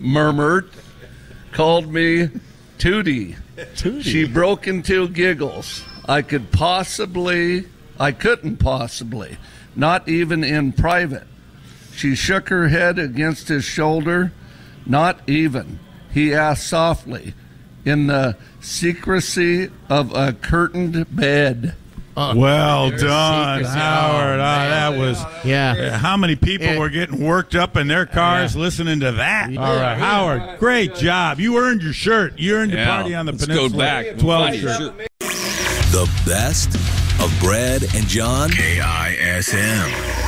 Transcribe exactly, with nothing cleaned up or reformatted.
murmured, called me Tootie. Tootie. She broke into giggles. I could possibly, I couldn't possibly, not even in private. She shook her head against his shoulder. Not even, he asked softly, in the secrecy of a curtained bed. Uh, well done, Howard. Oh, that was yeah. How many people yeah. were getting worked up in their cars yeah. listening to that? Yeah. All right, Howard, great job. You earned your shirt. You earned yeah. the Party on the Let's Peninsula go back. twelve shirt. The best of Brad and John. K I S M.